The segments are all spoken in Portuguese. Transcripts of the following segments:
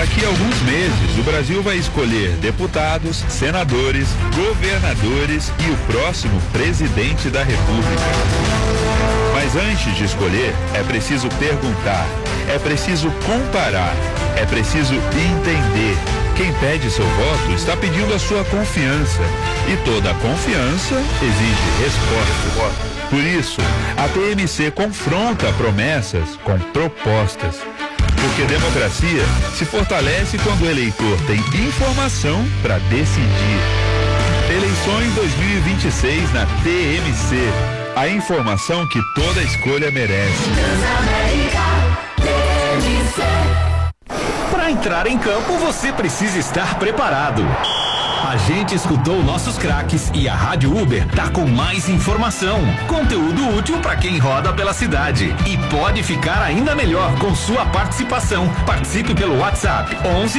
Daqui a alguns meses, o Brasil vai escolher deputados, senadores, governadores e o próximo presidente da República. Mas antes de escolher, é preciso perguntar, é preciso comparar, é preciso entender. Quem pede seu voto está pedindo a sua confiança. E toda confiança exige resposta. Por isso, a TMC confronta promessas com propostas. Porque democracia se fortalece quando o eleitor tem informação para decidir. Eleições 2026 na TMC. A informação que toda escolha merece. Para entrar em campo, você precisa estar preparado. A gente escutou nossos craques e a Rádio Uber tá com mais informação, conteúdo útil para quem roda pela cidade e pode ficar ainda melhor com sua participação. Participe pelo WhatsApp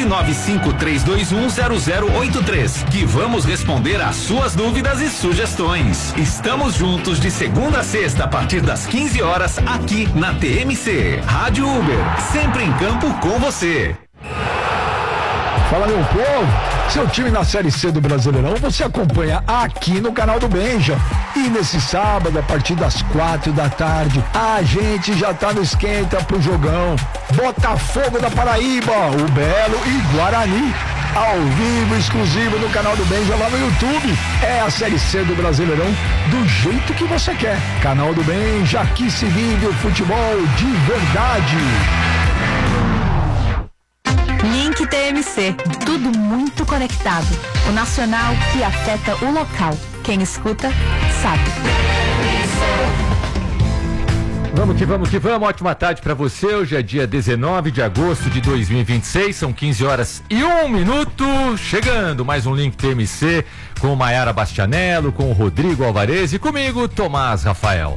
1195-321-0083 que vamos responder às suas dúvidas e sugestões. Estamos juntos de segunda a sexta a partir das 15 horas aqui na TMC. Rádio Uber, sempre em campo com você. Fala, meu povo. Seu time na Série C do Brasileirão você acompanha aqui no canal do Benja. E nesse sábado, a partir das 4 da tarde, a gente já tá no esquenta pro jogão. Botafogo da Paraíba, o Belo e Guarani. Ao vivo, exclusivo no canal do Benja lá no YouTube. É a Série C do Brasileirão do jeito que você quer. Canal do Benja, aqui se vive o futebol de verdade. Link TMC, tudo muito conectado. O nacional que afeta o local. Quem escuta, sabe. Vamos que vamos, ótima tarde pra você. Hoje é dia 19 de agosto de 2026, são 15 horas e 1 minuto. Chegando mais um Link TMC com Maiara Bastianello, com o Rodrigo Alvarez e comigo, Tomás Rafael.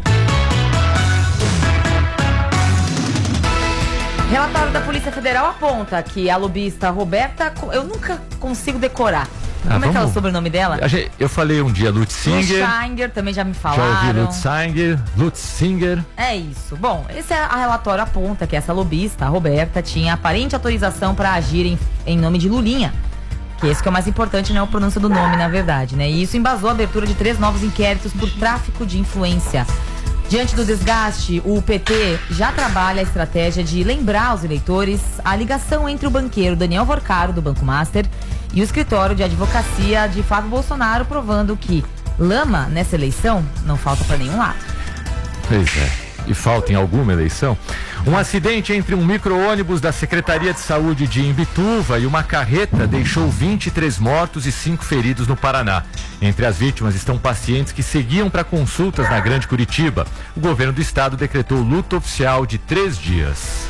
Relatório da Polícia Federal aponta que a lobista Roberta, eu nunca consigo decorar. Como é que é o sobrenome dela? Eu falei um dia Lutzinger, também já me falaram. Já ouvi Lutzinger. É isso. Bom, esse relatório aponta que essa lobista, a Roberta, tinha aparente autorização para agir em nome de Lulinha. Que esse que é o mais importante, não é a pronúncia do nome, na verdade, né? E isso embasou a abertura de 3 novos inquéritos por tráfico de influência. Diante do desgaste, o PT já trabalha a estratégia de lembrar aos eleitores a ligação entre o banqueiro Daniel Vorcaro, do Banco Master, e o escritório de advocacia de Flávio Bolsonaro, provando que lama nessa eleição não falta para nenhum lado. Pois é. E falta em alguma eleição? Um acidente entre um micro-ônibus da Secretaria de Saúde de Imbituva e uma carreta deixou 23 mortos e 5 feridos no Paraná. Entre as vítimas estão pacientes que seguiam para consultas na Grande Curitiba. O governo do estado decretou luto oficial de 3 dias.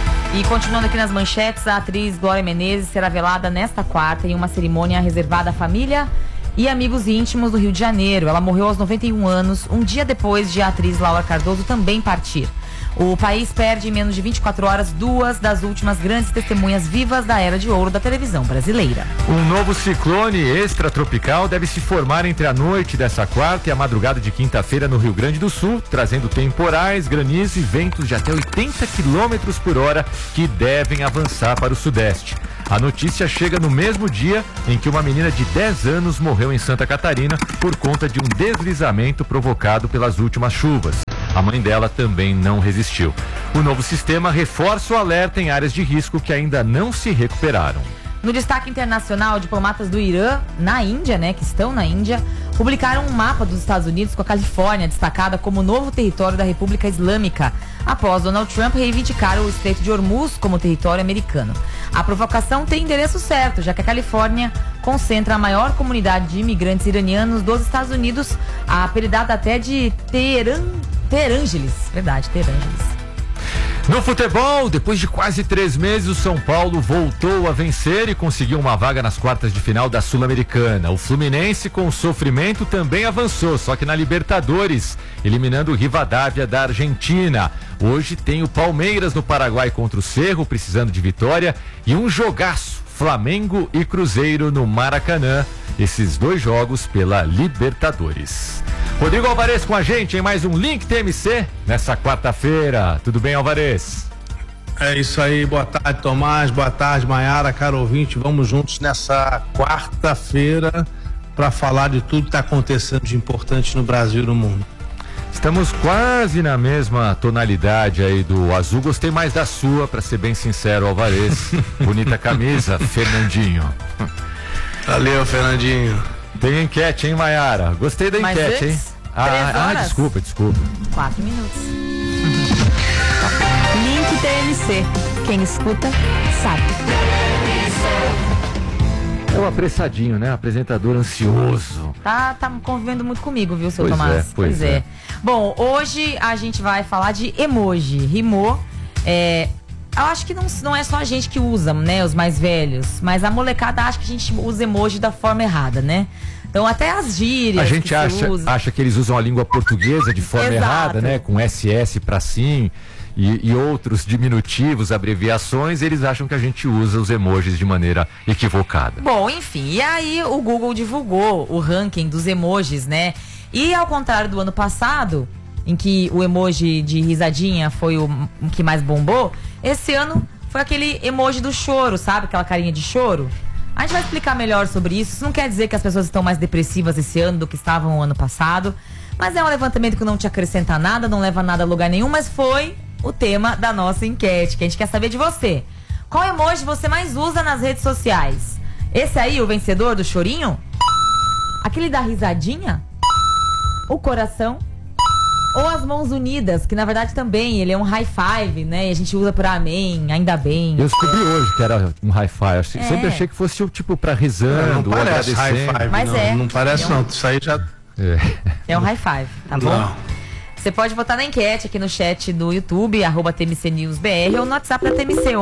E continuando aqui nas manchetes, a atriz Glória Menezes será velada nesta quarta em uma cerimônia reservada à família e amigos íntimos do Rio de Janeiro. Ela morreu aos 91 anos, um dia depois de a atriz Laura Cardoso também partir. O país perde em menos de 24 horas 2 das últimas grandes testemunhas vivas da era de ouro da televisão brasileira. Um novo ciclone extratropical deve se formar entre a noite dessa quarta e a madrugada de quinta-feira no Rio Grande do Sul, trazendo temporais, granizo e ventos de até 80 km por hora que devem avançar para o sudeste. A notícia chega no mesmo dia em que uma menina de 10 anos morreu em Santa Catarina por conta de um deslizamento provocado pelas últimas chuvas. A mãe dela também não resistiu. O novo sistema reforça o alerta em áreas de risco que ainda não se recuperaram. No destaque internacional, diplomatas do Irã, na Índia, que estão na Índia, publicaram um mapa dos Estados Unidos com a Califórnia destacada como novo território da República Islâmica, após Donald Trump reivindicar o Estreito de Hormuz como território americano. A provocação tem endereço certo, já que a Califórnia concentra a maior comunidade de imigrantes iranianos dos Estados Unidos, apelidada até de Terângeles. Verdade, Terângeles. No futebol, depois de quase 3 meses, o São Paulo voltou a vencer e conseguiu uma vaga nas quartas de final da Sul-Americana. O Fluminense, com sofrimento, também avançou, só que na Libertadores, eliminando o Rivadavia da Argentina. Hoje tem o Palmeiras no Paraguai contra o Cerro, precisando de vitória, e um jogaço, Flamengo e Cruzeiro no Maracanã. Esses 2 jogos pela Libertadores. Rodrigo Alvarez com a gente em mais um Link TMC nessa quarta-feira. Tudo bem, Alvarez? É isso aí, boa tarde, Tomás, boa tarde, Maiara, caro ouvinte. Vamos juntos nessa quarta-feira para falar de tudo que está acontecendo de importante no Brasil e no mundo. Estamos quase na mesma tonalidade aí do azul. Gostei mais da sua, para ser bem sincero, Alvarez. Bonita camisa, Fernandinho. Valeu, Fernandinho. Tem enquete, hein, Maiara? Gostei da enquete, hein? Desculpa. 4 minutos. Link TMC. Quem escuta, sabe. É um apressadinho, né? Apresentador ansioso. Tá convivendo muito comigo, viu, seu Pois Tomás? pois é. Bom, hoje a gente vai falar de emoji. Rimou. Eu acho que não é só a gente que usa, né? Os mais velhos. Mas a molecada acha que a gente usa emoji da forma errada, né? Então até as gírias. A gente acha que eles usam a língua portuguesa de forma errada, né? Com SS pra sim. E outros diminutivos, abreviações, eles acham que a gente usa os emojis de maneira equivocada. Bom, enfim, e aí o Google divulgou o ranking dos emojis, né? E ao contrário do ano passado, em que o emoji de risadinha foi o que mais bombou, esse ano foi aquele emoji do choro, sabe? Aquela carinha de choro. A gente vai explicar melhor sobre isso. Isso não quer dizer que as pessoas estão mais depressivas esse ano do que estavam o ano passado, mas é um levantamento que não te acrescenta nada, não leva nada a lugar nenhum, mas foi o tema da nossa enquete, que a gente quer saber de você. Qual emoji você mais usa nas redes sociais? Esse aí, o vencedor do chorinho? Aquele da risadinha? O coração? Ou as mãos unidas, que na verdade também, ele é um high five, né? E a gente usa por amém, ainda bem. Eu descobri hoje que era um high five. Sempre achei que fosse tipo pra rezando, não parece high five, mas não, não parece não. Isso aí já... É um high five, tá bom? Não. Você pode votar na enquete aqui no chat do YouTube, @TMCNewsBR, ou no WhatsApp da TMC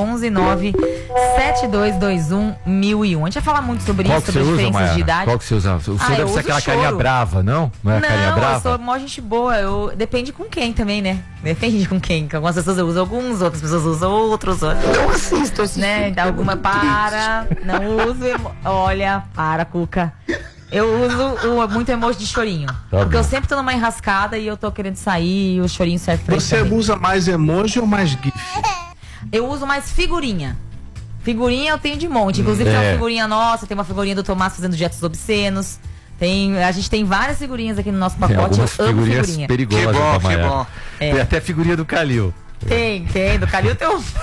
11972211001. A gente vai falar muito sobre isso, sobre as diferenças de idade. Qual que você usa? O seu deve ser aquela carinha brava, não? Não é a carinha brava? Eu sou mó gente boa. Depende com quem também, né? Depende com quem. Algumas pessoas eu uso alguns, outras pessoas usam outros. Eu assisto. Né? Alguma não uso. Olha, para, Cuca. Eu uso muito emoji de chorinho. Porque eu sempre tô numa enrascada e eu tô querendo sair e o chorinho serve pra isso. Você usa mais emoji ou mais GIF? Eu uso mais figurinha. Figurinha eu tenho de monte. Inclusive tem uma figurinha nossa, tem uma figurinha do Tomás fazendo gestos obscenos. A gente tem várias figurinhas aqui no nosso pacote. Eu amo figurinha. Perigosas, que bom. Tem até figurinha do Calil. Tem. Do Calil tem um.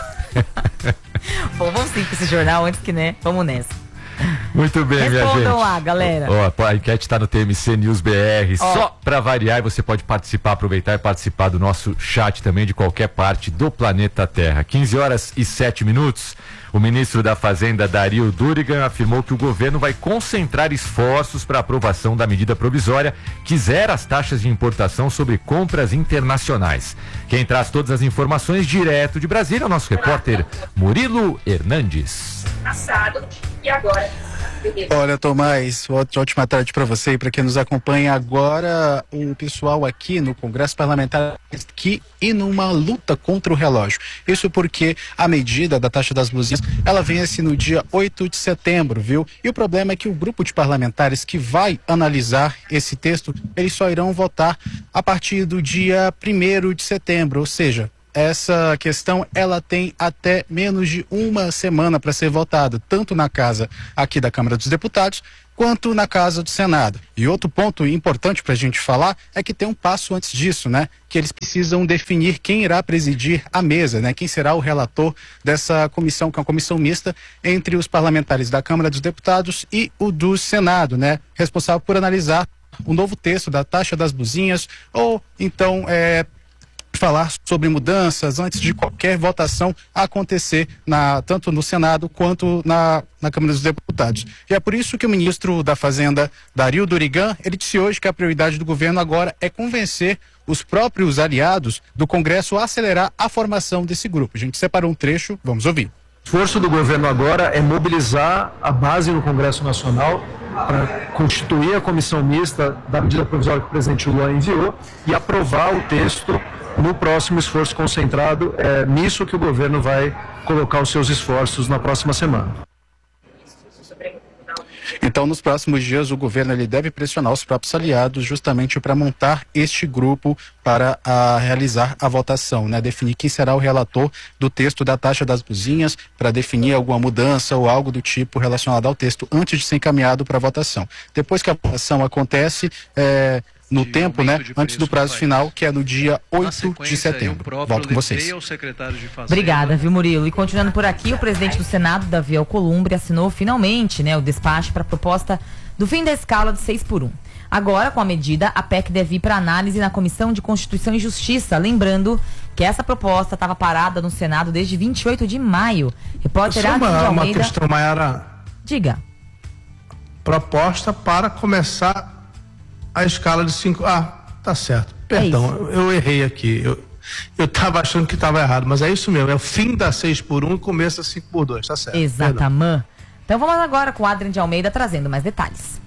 Bom, vamos sim com esse jornal antes que, né? Vamos nessa. Muito bem, minha gente. Respondam lá, galera. A enquete está no TMC News BR. Só para variar, você pode aproveitar e participar do nosso chat também de qualquer parte do planeta Terra. 15h07. O ministro da Fazenda, Dario Durigan, afirmou que o governo vai concentrar esforços para a aprovação da medida provisória que zera as taxas de importação sobre compras internacionais. Quem traz todas as informações direto de Brasília é o nosso repórter Murilo Hernandes. Passado e agora. Olha, Tomás, ótima tarde para você e para quem nos acompanha agora. O pessoal aqui no Congresso Parlamentar aqui e numa luta contra o relógio. Isso porque a medida da taxa das blusinhas, ela vence no dia 8 de setembro, viu? E o problema é que o grupo de parlamentares que vai analisar esse texto, eles só irão votar a partir do dia 1º de setembro, ou seja, essa questão ela tem até menos de uma semana para ser votada, tanto na casa aqui da Câmara dos Deputados, quanto na casa do Senado. E outro ponto importante para a gente falar é que tem um passo antes disso, né? Que eles precisam definir quem irá presidir a mesa, né? Quem será o relator dessa comissão, que é uma comissão mista entre os parlamentares da Câmara dos Deputados e o do Senado, né? Responsável por analisar o novo texto da taxa das blusinhas, ou então falar sobre mudanças antes de qualquer votação acontecer tanto no Senado quanto na Câmara dos Deputados. E é por isso que o ministro da Fazenda, Dario Durigan, ele disse hoje que a prioridade do governo agora é convencer os próprios aliados do Congresso a acelerar a formação desse grupo. A gente separou um trecho, vamos ouvir. O esforço do governo agora é mobilizar a base no Congresso Nacional para constituir a comissão mista da medida provisória que o presidente Lula enviou e aprovar o texto no próximo esforço concentrado. É nisso que o governo vai colocar os seus esforços na próxima semana. Então, nos próximos dias, o governo ele deve pressionar os próprios aliados justamente para montar este grupo para realizar a votação, né? Definir quem será o relator do texto da taxa das buzinhas, para definir alguma mudança ou algo do tipo relacionado ao texto antes de ser encaminhado para a votação. Depois que a votação acontece, no tempo, né? Antes do prazo final, que é no dia 8 de setembro. Volto com vocês. Obrigada, viu, Murilo? E continuando por aqui, o presidente do Senado, Davi Alcolumbre, assinou finalmente, né, o despacho para a proposta do fim da escala de 6x1. Agora, com a medida, a PEC deve ir para análise na Comissão de Constituição e Justiça. Lembrando que essa proposta estava parada no Senado desde 28 de maio. Repórter Adriano de Almeida. Uma questão, Mayara. Diga. Proposta para começar a escala de 5. Tá certo. Perdão, eu errei aqui. Eu estava achando que estava errado, mas é isso mesmo. É o fim da 6x1 e começa 5x2, tá certo. Exatamente. Então vamos agora com o Adriano de Almeida trazendo mais detalhes.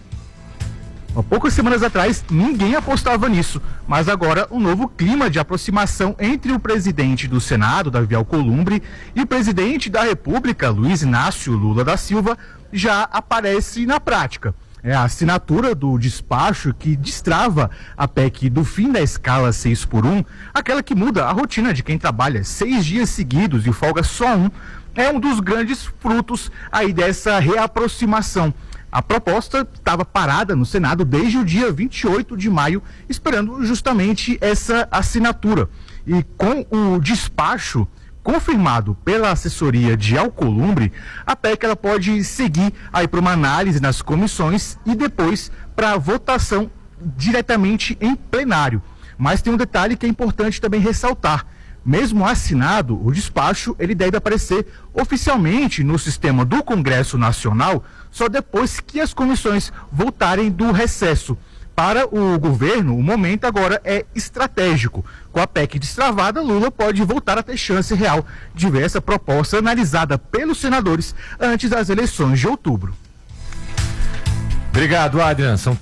Há poucas semanas atrás, ninguém apostava nisso, mas agora um novo clima de aproximação entre o presidente do Senado, Davi Alcolumbre, e o presidente da República, Luiz Inácio Lula da Silva, já aparece na prática. É a assinatura do despacho que destrava a PEC do fim da escala 6x1, aquela que muda a rotina de quem trabalha 6 dias seguidos e folga só um, é um dos grandes frutos aí dessa reaproximação. A proposta estava parada no Senado desde o dia 28 de maio, esperando justamente essa assinatura. E com o despacho confirmado pela assessoria de Alcolumbre, a PEC ela pode seguir aí para uma análise nas comissões e depois para votação diretamente em plenário. Mas tem um detalhe que é importante também ressaltar. Mesmo assinado, o despacho ele deve aparecer oficialmente no sistema do Congresso Nacional só depois que as comissões voltarem do recesso. Para o governo, o momento agora é estratégico. Com a PEC destravada, Lula pode voltar a ter chance real de ver essa proposta analisada pelos senadores antes das eleições de outubro. Obrigado, Adrian. São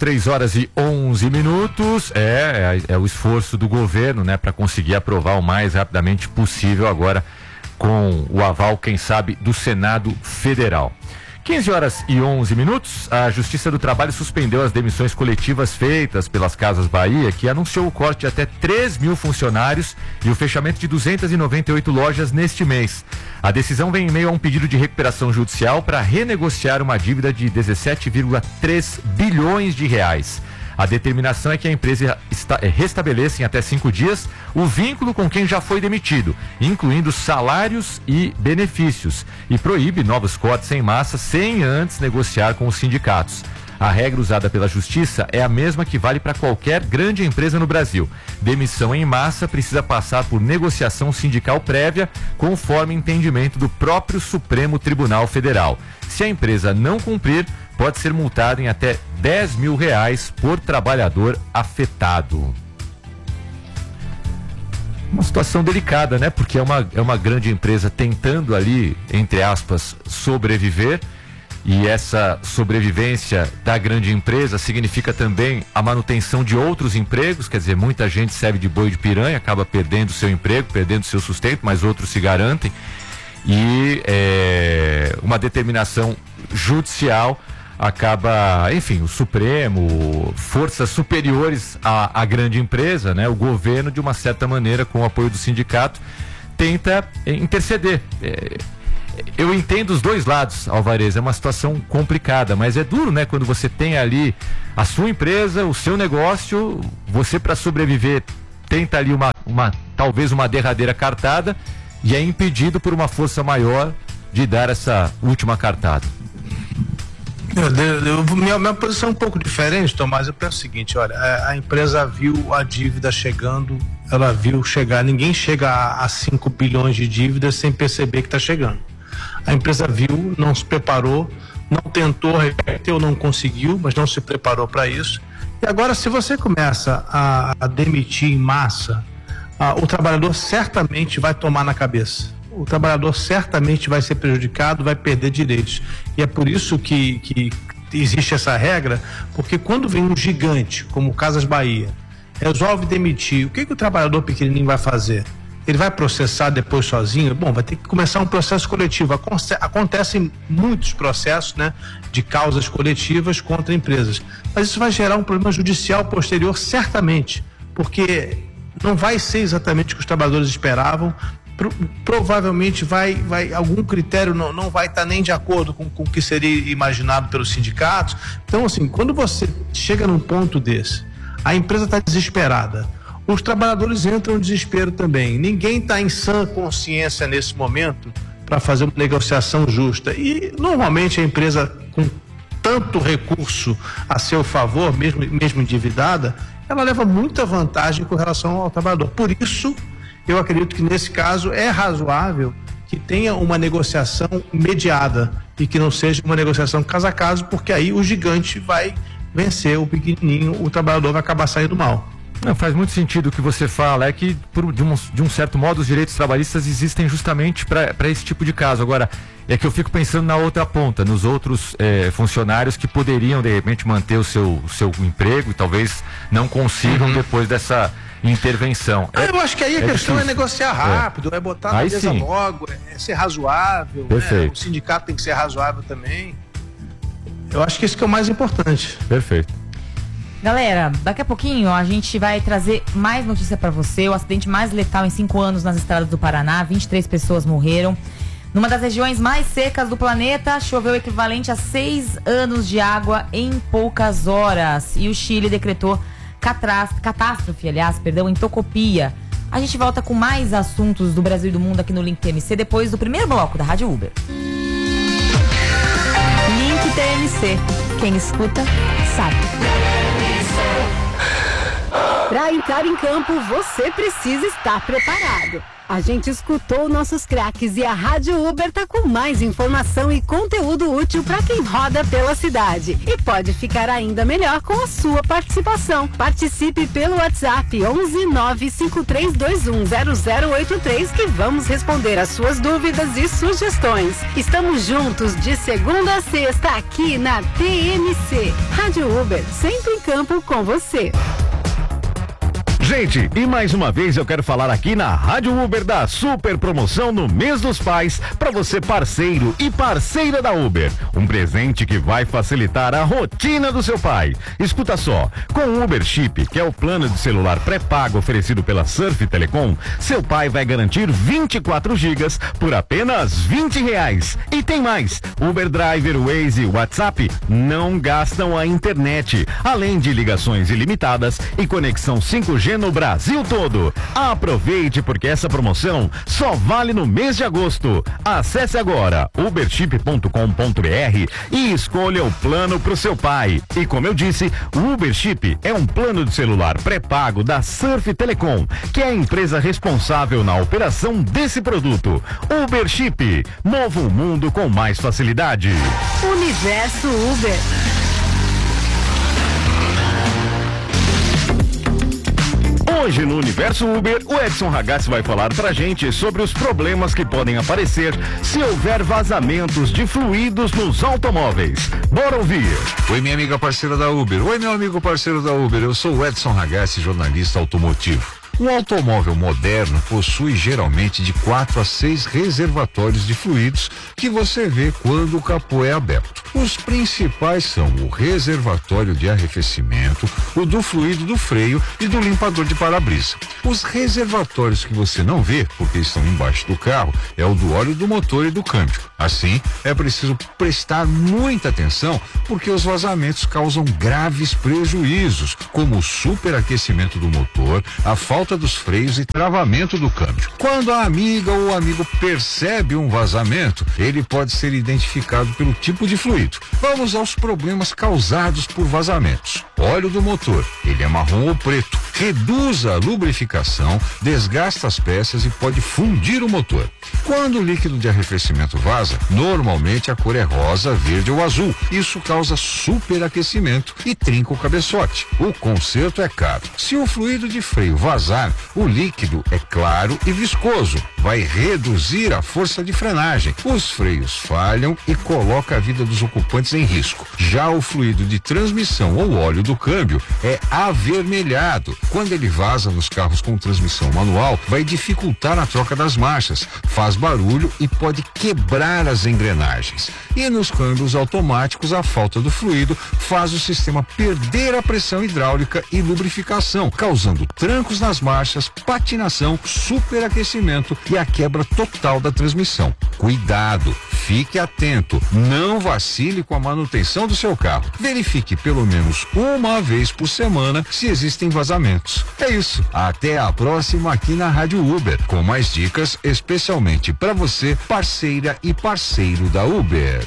3h11. É o esforço do governo, né, para conseguir aprovar o mais rapidamente possível agora com o aval, quem sabe, do Senado Federal. 15h11, a Justiça do Trabalho suspendeu as demissões coletivas feitas pelas Casas Bahia, que anunciou o corte de até 3 mil funcionários e o fechamento de 298 lojas neste mês. A decisão vem em meio a um pedido de recuperação judicial para renegociar uma dívida de 17,3 bilhões de reais. A determinação é que a empresa restabeleça em até 5 dias o vínculo com quem já foi demitido, incluindo salários e benefícios, e proíbe novos cortes em massa sem antes negociar com os sindicatos. A regra usada pela Justiça é a mesma que vale para qualquer grande empresa no Brasil. Demissão em massa precisa passar por negociação sindical prévia, conforme entendimento do próprio Supremo Tribunal Federal. Se a empresa não cumprir, pode ser multada em até 10 mil reais por trabalhador afetado. Uma situação delicada, né? Porque é uma grande empresa tentando ali, entre aspas, sobreviver. E essa sobrevivência da grande empresa significa também a manutenção de outros empregos, quer dizer, muita gente serve de boi de piranha, acaba perdendo seu emprego, perdendo seu sustento, mas outros se garantem. E uma determinação judicial acaba, enfim, o Supremo, forças superiores à grande empresa, né? O governo, de uma certa maneira, com o apoio do sindicato, tenta interceder. Eu entendo os dois lados, Alvarez, é uma situação complicada, mas é duro, né? Quando você tem ali a sua empresa, o seu negócio, você, para sobreviver, tenta ali talvez uma derradeira cartada e é impedido por uma força maior de dar essa última cartada. Minha posição é um pouco diferente, Tomás. Eu penso o seguinte, olha, a empresa viu a dívida chegando, ela viu chegar, ninguém chega a 5 bilhões de dívidas sem perceber que está chegando. A empresa viu, não se preparou, não tentou reverter ou não conseguiu, mas não se preparou para isso. E agora, se você começa a demitir em massa, o trabalhador certamente vai tomar na cabeça. O trabalhador certamente vai ser prejudicado, vai perder direitos. E é por isso que existe essa regra, porque quando vem um gigante, como o Casas Bahia, resolve demitir, o que o trabalhador pequenininho vai fazer? ele vai processar depois sozinho? Bom, vai ter que começar um processo coletivo. Acontecem muitos processos, né, de causas coletivas contra empresas, mas isso vai gerar um problema judicial posterior, certamente, porque não vai ser exatamente o que os trabalhadores esperavam. Provavelmente algum critério não vai estar nem de acordo com o que seria imaginado pelos sindicatos. Então, assim, quando você chega num ponto desse, a empresa está desesperada, os trabalhadores entram em desespero também, ninguém está em sã consciência nesse momento para fazer uma negociação justa, e normalmente a empresa com tanto recurso a seu favor, mesmo endividada, ela leva muita vantagem com relação ao trabalhador. Por isso, eu acredito que nesse caso é razoável que tenha uma negociação mediada e que não seja uma negociação caso a caso, porque aí o gigante vai vencer o pequenininho, o trabalhador vai acabar saindo mal. Não, faz muito sentido o que você fala, é que de um certo modo os direitos trabalhistas existem justamente para esse tipo de caso. Agora, é que eu fico pensando na outra ponta, nos outros funcionários que poderiam de repente manter o seu emprego e talvez não consigam depois dessa intervenção. Eu acho que aí a questão é negociar rápido, é botar na mesa logo, é ser razoável, né? O sindicato tem que ser razoável também. Eu acho que isso que é o mais importante. Perfeito. Galera, daqui a pouquinho a gente vai trazer mais notícia pra você. O acidente mais letal em 5 anos nas estradas do Paraná, 23 pessoas morreram. Numa das regiões mais secas do planeta, choveu o equivalente a 6 anos de água em poucas horas. E o Chile decretou catástrofe, em Tocopia. A gente volta com mais assuntos do Brasil e do mundo aqui no Link TMC depois do primeiro bloco da Rádio Uber. Link TMC. Quem escuta, sabe. Para entrar em campo, você precisa estar preparado. A gente escutou nossos craques e a Rádio Uber tá com mais informação e conteúdo útil para quem roda pela cidade. E pode ficar ainda melhor com a sua participação. Participe pelo WhatsApp 11 95321 0083 que vamos responder as suas dúvidas e sugestões. Estamos juntos de segunda a sexta aqui na TMC. Rádio Uber, sempre em campo com você. Gente, e mais uma vez eu quero falar aqui na Rádio Uber da super promoção no mês dos pais para você parceiro e parceira da Uber. Um presente que vai facilitar a rotina do seu pai. Escuta só, com o Uber Chip, que é o plano de celular pré-pago oferecido pela Surf Telecom, seu pai vai garantir 24 gigas por apenas R$20. E tem mais, Uber Driver, Waze e WhatsApp não gastam a internet, além de ligações ilimitadas e conexão 5G no Brasil todo. Aproveite porque essa promoção só vale no mês de agosto. Acesse agora uberchip.com.br e escolha o plano pro seu pai. E como eu disse, o Uber Chip é um plano de celular pré-pago da Surf Telecom, que é a empresa responsável na operação desse produto. Uber Chip, mova o mundo com mais facilidade. Universo Uber. Hoje no Universo Uber, o Edson Ragazzi vai falar pra gente sobre os problemas que podem aparecer se houver vazamentos de fluidos nos automóveis. Bora ouvir. Oi, minha amiga parceira da Uber. Oi, meu amigo parceiro da Uber. Eu sou o Edson Ragazzi, jornalista automotivo. Um automóvel moderno possui geralmente de 4 a 6 reservatórios de fluidos que você vê quando o capô é aberto. Os principais são o reservatório de arrefecimento, o do fluido do freio e do limpador de para-brisa. Os reservatórios que você não vê, porque estão embaixo do carro, é o do óleo do motor e do câmbio. Assim, é preciso prestar muita atenção porque os vazamentos causam graves prejuízos, como o superaquecimento do motor, a falta dos freios e travamento do câmbio. Quando a amiga ou o amigo percebe um vazamento, ele pode ser identificado pelo tipo de fluido. Vamos aos problemas causados por vazamentos. Óleo do motor, ele é marrom ou preto, reduz a lubrificação, desgasta as peças e pode fundir o motor. Quando o líquido de arrefecimento vaza, normalmente a cor é rosa, verde ou azul. Isso causa superaquecimento e trinca o cabeçote. O conserto é caro. Se o fluido de freio vazar, o líquido é claro e viscoso. Vai reduzir a força de frenagem. Os freios falham e coloca a vida dos ocupantes em risco. Já o fluido de transmissão ou óleo do câmbio é avermelhado. Quando ele vaza nos carros com transmissão manual, vai dificultar a troca das marchas, faz barulho e pode quebrar as engrenagens. E nos câmbios automáticos, a falta do fluido faz o sistema perder a pressão hidráulica e lubrificação, causando trancos nas marchas, patinação, superaquecimento e a quebra total da transmissão. Cuidado, fique atento, não vacile com a manutenção do seu carro. Verifique pelo menos uma vez por semana se existem vazamentos. É isso, até a próxima aqui na Rádio Uber, com mais dicas especialmente para você, parceira e parceiro da Uber.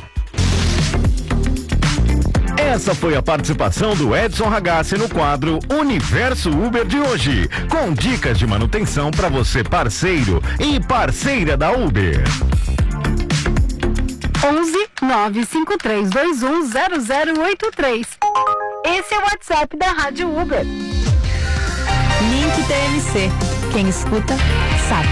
Essa foi a participação do Edson Ragazzi no quadro Universo Uber de hoje, com dicas de manutenção para você, parceiro e parceira da Uber. 11 95321 0083. Esse é o WhatsApp da Rádio Uber. Link TMC. Quem escuta, sabe.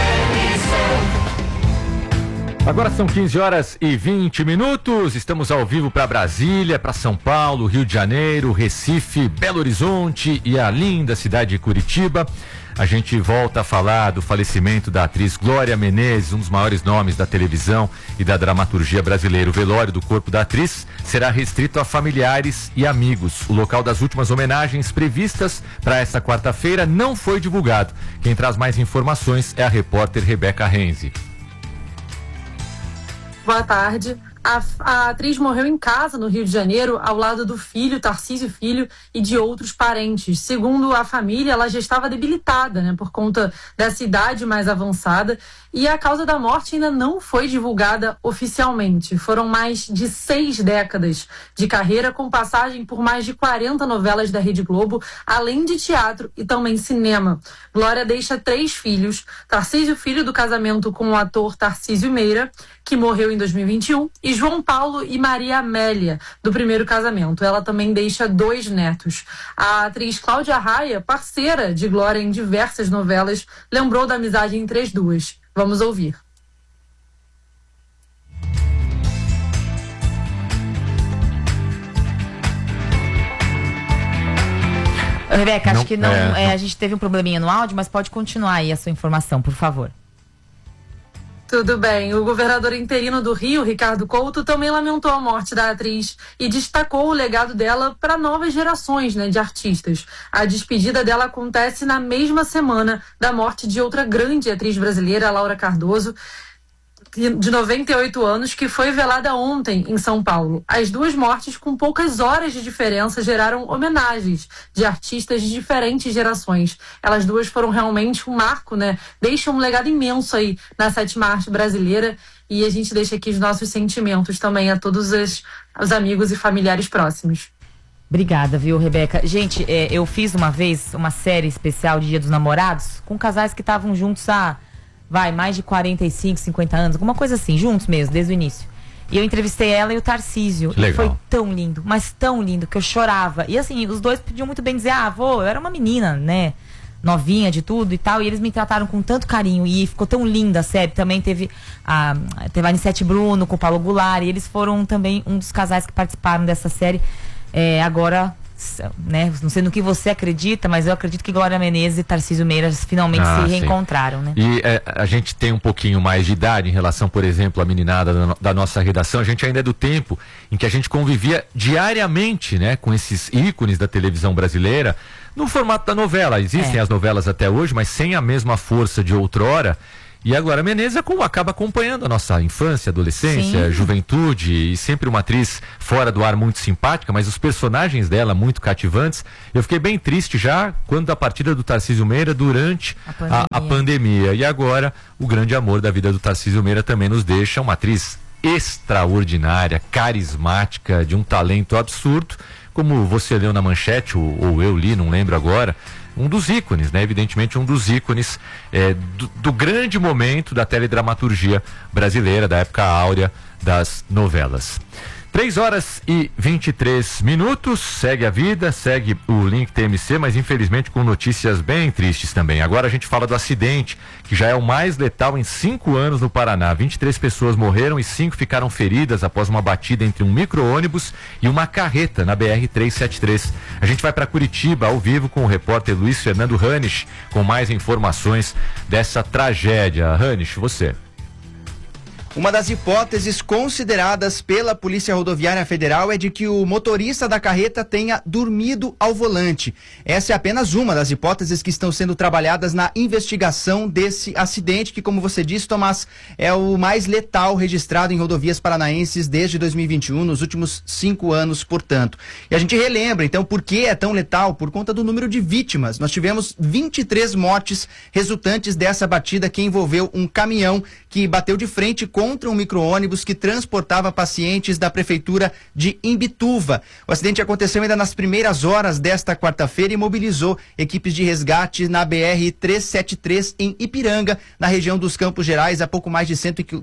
Agora são 15h20. Estamos ao vivo para Brasília, para São Paulo, Rio de Janeiro, Recife, Belo Horizonte e a linda cidade de Curitiba. A gente volta a falar do falecimento da atriz Glória Menezes, um dos maiores nomes da televisão e da dramaturgia brasileira. O velório do corpo da atriz será restrito a familiares e amigos. O local das últimas homenagens previstas para esta quarta-feira não foi divulgado. Quem traz mais informações é a repórter Rebeca Renzi. Boa tarde. A atriz morreu em casa, no Rio de Janeiro, ao lado do filho, Tarcísio Filho, e de outros parentes. Segundo a família, ela já estava debilitada, né, por conta dessa idade mais avançada, e a causa da morte ainda não foi divulgada oficialmente. Foram mais de 6 décadas de carreira, com passagem por mais de 40 novelas da Rede Globo, além de teatro e também cinema. Glória deixa 3 filhos: Tarcísio Filho, do casamento com o ator Tarcísio Meira, que morreu em 2021, e João Paulo e Maria Amélia, do primeiro casamento. Ela também deixa 2 netos. A atriz Cláudia Raia, parceira de Glória em diversas novelas, lembrou da amizade entre as duas. Vamos ouvir. Rebeca, acho que não, a gente teve um probleminha no áudio, mas pode continuar aí a sua informação, por favor. Tudo bem. O governador interino do Rio, Ricardo Couto, também lamentou a morte da atriz e destacou o legado dela para novas gerações, né, de artistas. A despedida dela acontece na mesma semana da morte de outra grande atriz brasileira, Laura Cardoso, de 98 anos, que foi velada ontem em São Paulo. As duas mortes, com poucas horas de diferença, geraram homenagens de artistas de diferentes gerações. Elas duas foram realmente um marco, né? Deixam um legado imenso aí na 7ª arte brasileira, e a gente deixa aqui os nossos sentimentos também a todos os amigos e familiares próximos. Obrigada, viu, Rebeca? Gente, eu fiz uma vez uma série especial de Dia dos Namorados com casais que estavam juntos há mais de 45, 50 anos, alguma coisa assim, juntos mesmo, desde o início. E eu entrevistei ela e o Tarcísio. E foi tão lindo, mas tão lindo, que eu chorava. E assim, os dois podiam muito bem dizer, eu era uma menina, né, novinha de tudo e tal, e eles me trataram com tanto carinho, e ficou tão linda a série. Também teve a Anissete Bruno com o Paulo Goulart, e eles foram também um dos casais que participaram dessa série. Agora, né, não sei no que você acredita, mas eu acredito que Glória Menezes e Tarcísio Meira finalmente se reencontraram, né? E a gente tem um pouquinho mais de idade em relação, por exemplo, à meninada da nossa redação. A gente ainda é do tempo em que a gente convivia diariamente, né, com esses ícones da televisão brasileira no formato da novela. Existem as novelas até hoje, mas sem a mesma força de outrora. E a Glória Menezes acaba acompanhando a nossa infância, adolescência, juventude, e sempre uma atriz fora do ar muito simpática, mas os personagens dela muito cativantes. Eu fiquei bem triste já quando da partida do Tarcísio Meira durante a pandemia. E agora o grande amor da vida do Tarcísio Meira também nos deixa, uma atriz extraordinária, carismática, de um talento absurdo, como você leu na manchete, ou eu li, não lembro agora. Um dos ícones, né? Evidentemente um dos ícones do grande momento da teledramaturgia brasileira, da época áurea das novelas. 3h23, segue a vida, segue o Link TMC, mas infelizmente com notícias bem tristes também. Agora a gente fala do acidente, que já é o mais letal em 5 anos no Paraná. 23 pessoas morreram e 5 ficaram feridas após uma batida entre um micro-ônibus e uma carreta na BR-373. A gente vai para Curitiba ao vivo com o repórter Luiz Fernando Ranisch com mais informações dessa tragédia. Ranisch, você. Uma das hipóteses consideradas pela Polícia Rodoviária Federal é de que o motorista da carreta tenha dormido ao volante. Essa é apenas uma das hipóteses que estão sendo trabalhadas na investigação desse acidente, que, como você disse, Tomás, é o mais letal registrado em rodovias paranaenses desde 2021, nos últimos 5 anos, portanto. E a gente relembra, então, por que é tão letal? Por conta do número de vítimas. Nós tivemos 23 mortes resultantes dessa batida que envolveu um caminhão que bateu de frente contra um micro-ônibus que transportava pacientes da prefeitura de Imbituva. O acidente aconteceu ainda nas primeiras horas desta quarta-feira e mobilizou equipes de resgate na BR-373 em Ipiranga, na região dos Campos Gerais, a pouco mais de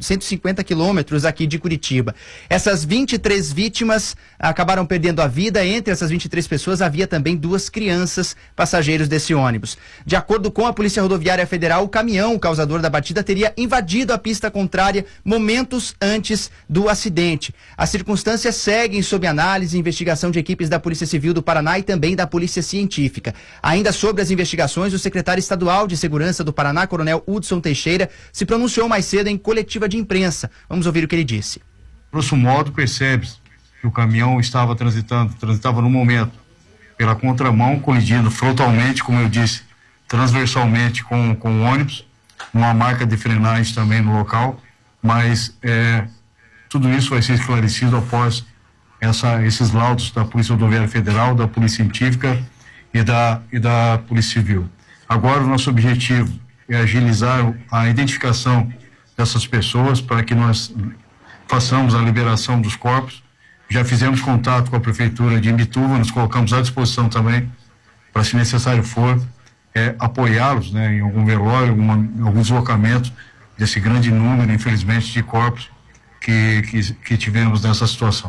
150 quilômetros aqui de Curitiba. Essas 23 vítimas acabaram perdendo a vida. Entre essas 23 pessoas havia também 2 crianças passageiros desse ônibus. De acordo com a Polícia Rodoviária Federal, o caminhão causador da batida teria invadido a pista contrária momentos antes do acidente. As circunstâncias seguem sob análise e investigação de equipes da Polícia Civil do Paraná e também da Polícia Científica. Ainda sobre as investigações, o secretário estadual de Segurança do Paraná, Coronel Hudson Teixeira, se pronunciou mais cedo em coletiva de imprensa. Vamos ouvir o que ele disse. Grosso modo, percebe-se que o caminhão transitava no momento pela contramão, colidindo frontalmente, como eu disse, transversalmente com o ônibus, uma marca de frenagem também no local, mas tudo isso vai ser esclarecido após esses laudos da Polícia Rodoviária Federal, da Polícia Científica e da Polícia Civil. Agora o nosso objetivo é agilizar a identificação dessas pessoas para que nós façamos a liberação dos corpos. Já fizemos contato com a Prefeitura de Imbituva, nos colocamos à disposição também para, se necessário for, apoiá-los, né, em algum velório, algum deslocamento desse grande número, infelizmente, de corpos que tivemos nessa situação.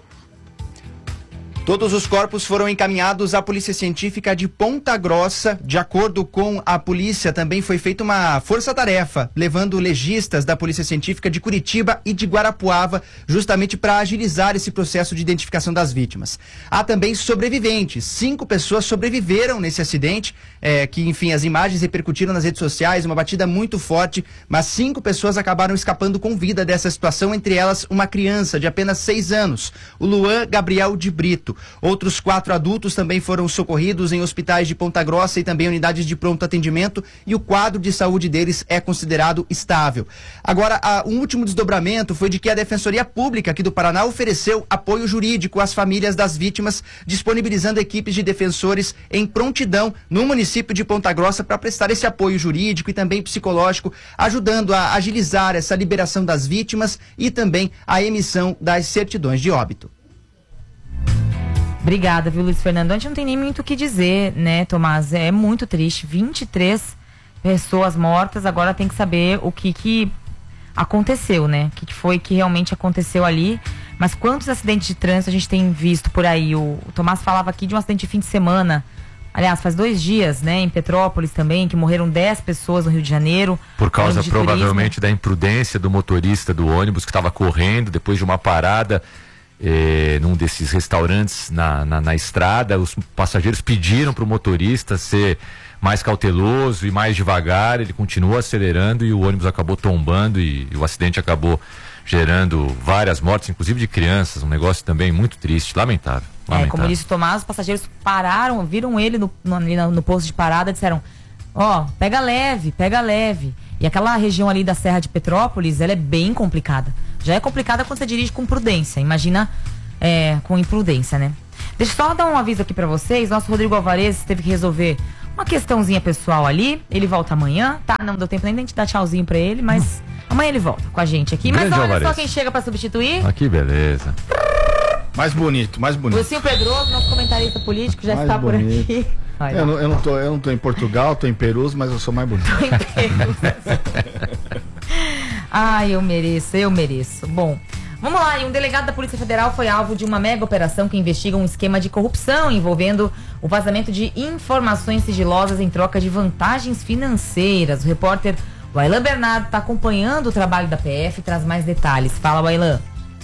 Todos os corpos foram encaminhados à Polícia Científica de Ponta Grossa. De acordo com a polícia, também foi feita uma força-tarefa, levando legistas da Polícia Científica de Curitiba e de Guarapuava, justamente para agilizar esse processo de identificação das vítimas. Há também sobreviventes. 5 pessoas sobreviveram nesse acidente, que, enfim, as imagens repercutiram nas redes sociais, uma batida muito forte, mas 5 pessoas acabaram escapando com vida dessa situação, entre elas uma criança de apenas 6 anos, o Luan Gabriel de Brito. Outros 4 adultos também foram socorridos em hospitais de Ponta Grossa e também unidades de pronto atendimento, e o quadro de saúde deles é considerado estável. Agora, um último desdobramento foi de que a Defensoria Pública aqui do Paraná ofereceu apoio jurídico às famílias das vítimas, disponibilizando equipes de defensores em prontidão no município de Ponta Grossa para prestar esse apoio jurídico e também psicológico, ajudando a agilizar essa liberação das vítimas e também a emissão das certidões de óbito. Obrigada, viu, Luiz Fernando? A gente não tem nem muito o que dizer, né, Tomás? É muito triste. 23 pessoas mortas, agora tem que saber o que aconteceu, né? O que foi que realmente aconteceu ali. Mas quantos acidentes de trânsito a gente tem visto por aí? O Tomás falava aqui de um acidente de fim de semana. Aliás, faz 2 dias, né, em Petrópolis também, que morreram 10 pessoas no Rio de Janeiro. Por causa, provavelmente, da imprudência do motorista do ônibus que estava correndo depois de uma parada num desses restaurantes na estrada. Os passageiros pediram para o motorista ser mais cauteloso e mais devagar. Ele continuou acelerando e o ônibus acabou tombando e o acidente acabou gerando várias mortes, inclusive de crianças. Um negócio também muito triste, lamentável. Como disse o Tomás, os passageiros pararam, viram ele no posto de parada e disseram: pega leve, pega leve. E aquela região ali da Serra de Petrópolis, ela é bem complicada. Já é complicada quando você dirige com prudência. Imagina com imprudência, né? Deixa eu só dar um aviso aqui pra vocês. Nosso Rodrigo Alvarez teve que resolver uma questãozinha pessoal ali. Ele volta amanhã, tá? Não deu tempo nem de dar tchauzinho pra ele, mas amanhã ele volta com a gente aqui. Mas olha Alvarez. Só quem chega pra substituir. Aqui, beleza. Mais bonito, mais bonito. Lucinho Pedroso, nosso comentarista político, já mais está bonito. Por aqui. Eu não tô em Portugal, tô em Perus, mas eu sou mais bonito. Tô em Perus. Ai, eu mereço. Bom, Vamos lá, e um delegado da Polícia Federal foi alvo de uma mega operação que investiga um esquema de corrupção envolvendo o vazamento de informações sigilosas em troca de vantagens financeiras. O repórter Wailan Bernardo está acompanhando o trabalho da PF e traz mais detalhes. Fala, Wailan.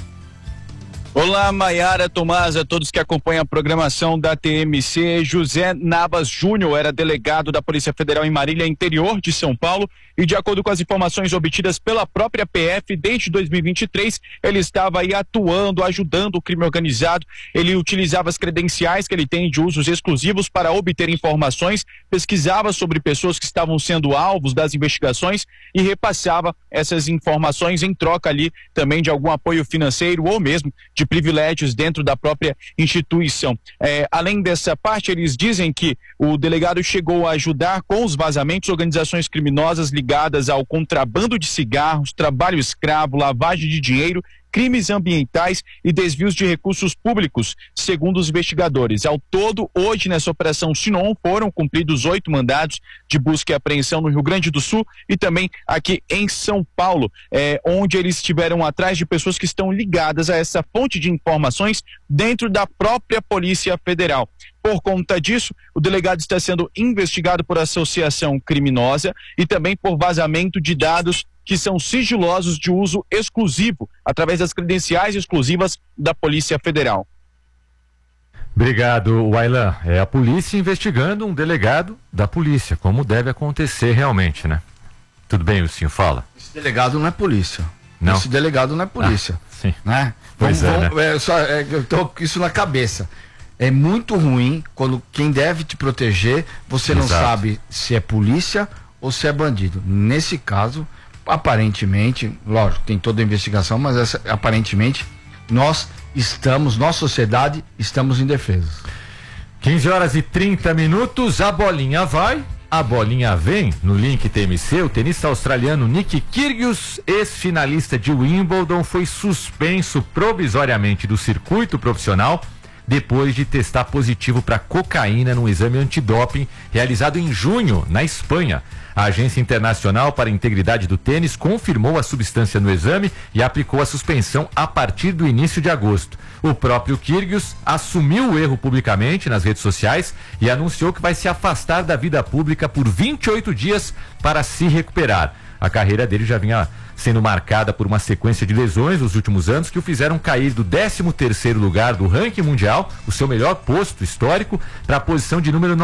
Olá, Maiara, Tomás, a todos que acompanham a programação da TMC. José Nabas Júnior era delegado da Polícia Federal em Marília, interior de São Paulo, e de acordo com as informações obtidas pela própria PF, desde 2023, ele estava aí atuando, ajudando o crime organizado. Ele utilizava as credenciais que ele tem de usos exclusivos para obter informações, pesquisava sobre pessoas que estavam sendo alvos das investigações e repassava essas informações em troca ali também de algum apoio financeiro ou mesmo de privilégios dentro da própria instituição. Além dessa parte, eles dizem que o delegado chegou a ajudar com os vazamentos organizações criminosas ligadas ao contrabando de cigarros, trabalho escravo, lavagem de dinheiro, crimes ambientais e desvios de recursos públicos, segundo os investigadores. Ao todo, hoje, nessa operação Sinon, foram cumpridos 8 mandados de busca e apreensão no Rio Grande do Sul e também aqui em São Paulo, onde eles estiveram atrás de pessoas que estão ligadas a essa fonte de informações dentro da própria Polícia Federal. Por conta disso, o delegado está sendo investigado por associação criminosa e também por vazamento de dados que são sigilosos de uso exclusivo, através das credenciais exclusivas da Polícia Federal. Obrigado, Wailan. É a polícia investigando um delegado da polícia, como deve acontecer realmente, né? Tudo bem, Wilson, fala. Esse delegado não é polícia. Não. Esse delegado não é polícia. Sim. Né? Pois é, né? Eu tô com isso na cabeça. É muito ruim quando quem deve te proteger, você não sabe se é polícia ou se é bandido. Nesse caso, aparentemente, lógico, tem toda a investigação, mas aparentemente nós sociedade, estamos indefesos. 15h30, a bolinha vai, a bolinha vem. No link TMC, o tenista australiano Nick Kyrgios, ex-finalista de Wimbledon, foi suspenso provisoriamente do circuito profissional depois de testar positivo para cocaína num exame antidoping realizado em junho, na Espanha. A Agência Internacional para a Integridade do Tênis confirmou a substância no exame e aplicou a suspensão a partir do início de agosto. O próprio Kyrgios assumiu o erro publicamente nas redes sociais e anunciou que vai se afastar da vida pública por 28 dias para se recuperar. A carreira dele já vinha sendo marcada por uma sequência de lesões nos últimos anos que o fizeram cair do 13º lugar do ranking mundial, o seu melhor posto histórico, para a posição de número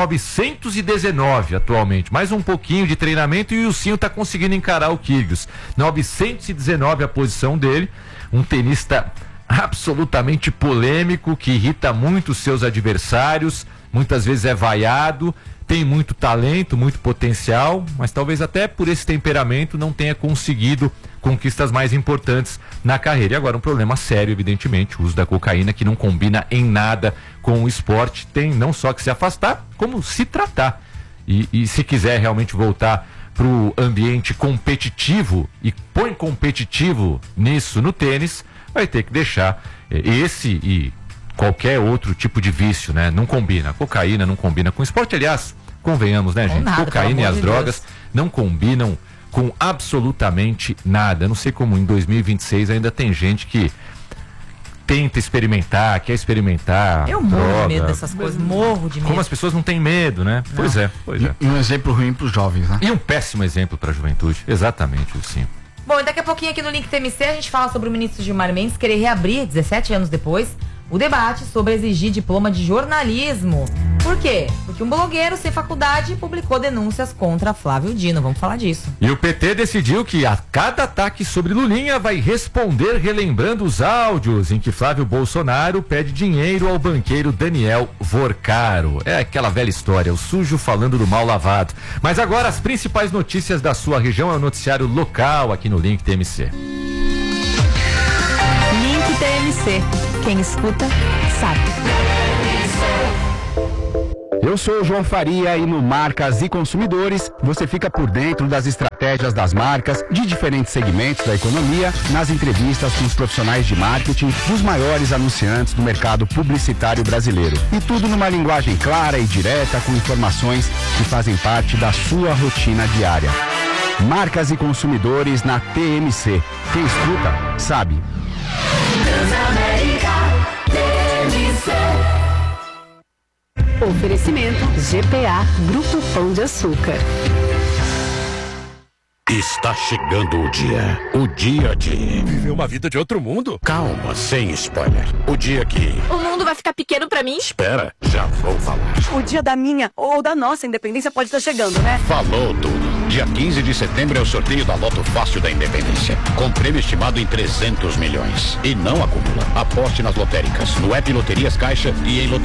919 atualmente. Mais um pouquinho de treinamento e o Silvinho está conseguindo encarar o Kyrgios. 919 a posição dele, um tenista absolutamente polêmico, que irrita muito os seus adversários, muitas vezes é vaiado, tem muito talento, muito potencial, mas talvez até por esse temperamento não tenha conseguido conquistas mais importantes na carreira. E agora um problema sério, evidentemente, o uso da cocaína, que não combina em nada com o esporte. Tem não só que se afastar, como se tratar. E se quiser realmente voltar para o ambiente competitivo, e põe competitivo nisso no tênis, vai ter que deixar esse e qualquer outro tipo de vício, né? Não combina. Cocaína não combina com esporte. Aliás, convenhamos, né, gente? Nada, cocaína e as drogas não combinam com absolutamente nada. Eu não sei como em 2026 ainda tem gente que tenta experimentar, quer experimentar. Eu morro de medo dessas coisas, morro de medo. Como as pessoas não têm medo, né? Não. Pois é. E um exemplo ruim para os jovens, né? E um péssimo exemplo para a juventude. Exatamente, sim. Bom, e daqui a pouquinho aqui no Link TMC a gente fala sobre o ministro Gilmar Mendes querer reabrir, 17 anos depois, o debate sobre exigir diploma de jornalismo. Por quê? Porque um blogueiro sem faculdade publicou denúncias contra Flávio Dino. Vamos falar disso. E o PT decidiu que a cada ataque sobre Lulinha vai responder relembrando os áudios em que Flávio Bolsonaro pede dinheiro ao banqueiro Daniel Vorcaro. É aquela velha história, o sujo falando do mal lavado. Mas agora as principais notícias da sua região é o noticiário local aqui no Link TMC. Link TMC. Quem escuta, sabe. Eu sou o João Faria e no Marcas e Consumidores você fica por dentro das estratégias das marcas de diferentes segmentos da economia, nas entrevistas com os profissionais de marketing dos maiores anunciantes do mercado publicitário brasileiro. E tudo numa linguagem clara e direta, com informações que fazem parte da sua rotina diária. Marcas e Consumidores na TMC. Quem escuta, sabe. Transamérica TMC. Oferecimento GPA Grupo Pão de Açúcar. Está chegando o dia de viver uma vida de outro mundo. Calma, sem spoiler. O dia que o mundo vai ficar pequeno pra mim? Espera, já vou falar. O dia da minha ou da nossa independência pode estar chegando, né? Falou tudo. Dia 15 de setembro é o sorteio da Loto Fácil da Independência, com prêmio estimado em 300 milhões. E não acumula. Aposte nas lotéricas, no app Loterias Caixa e em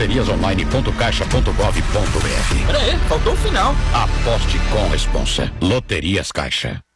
loteriasonline.caixa.gov.br. Peraí, faltou o final. Aposte com responsa. Loterias Caixa.